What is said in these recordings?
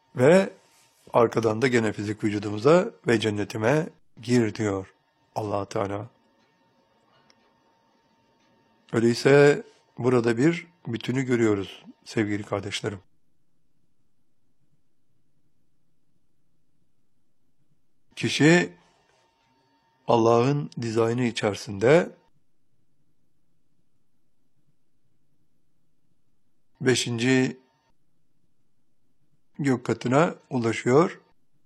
Ve arkadan da gene fizik vücudumuza ve cennetime gir diyor Allah Teala. Öyleyse burada bir bütünü görüyoruz sevgili kardeşlerim. Kişi Allah'ın dizaynı içerisinde 5. gök katına ulaşıyor.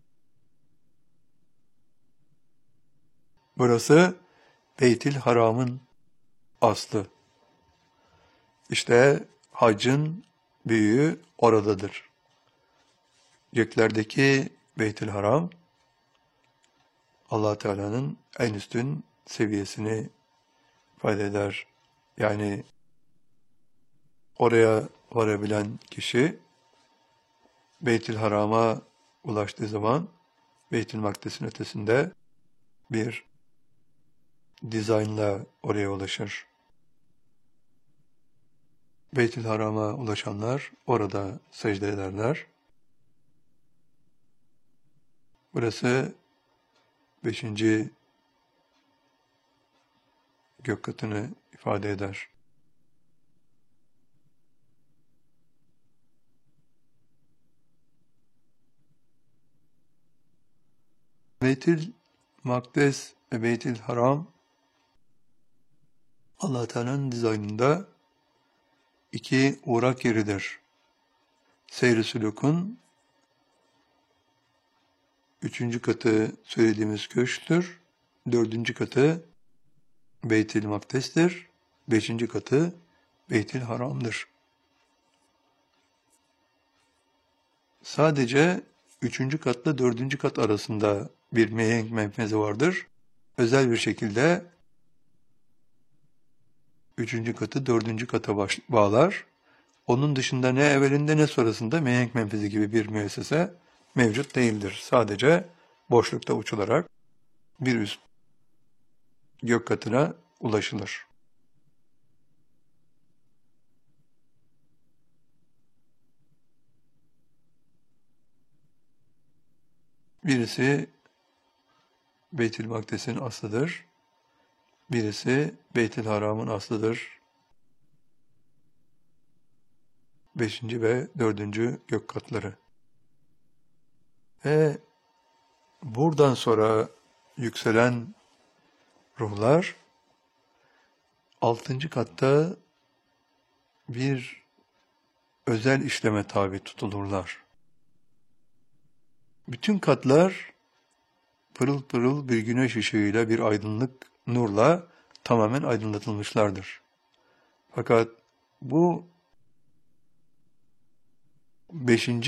Burası Beyt-i Haram'ın aslı. İşte haccın büyüğü oradadır. Göklerdeki Beyt-i Haram, Allah Teala'nın en üstün seviyesini ifade eder. Yani oraya varabilen kişi Beyt-i Haram'a ulaştığı zaman Beyt-i Makdes'in ötesinde bir dizaynla oraya ulaşır. Beyt-i Haram'a ulaşanlar orada secde ederler. Burası 5. gök katını ifade eder. Beyt-i Makdes ve Beyt-i Haram Allah Teala'nın dizaynında 2 uğrak yeridir. Seyr-i Sülûk'un 3. katı söylediğimiz köşktür. 4. katı Beyt-i Makdes'tir. 5. katı Beyt-i Haram'dır. Sadece 3. katla 4. kat arasında bir mihenk menfezi vardır. Özel bir şekilde 3. katı 4. kata bağlar. Onun dışında ne evvelinde ne sonrasında mihenk menfezi gibi bir müessese mevcut değildir. Sadece boşlukta uçularak bir üst gök katına ulaşılır. Birisi Beyt-i Makdes'in aslıdır. Birisi Beyt-i Haram'ın aslıdır. 5. ve 4. gök katları. Ve buradan sonra yükselen ruhlar 6. katta bir özel işleme tabi tutulurlar. Bütün katlar pırıl pırıl bir güneş ışığıyla, bir aydınlık nurla tamamen aydınlatılmışlardır. Fakat bu 5.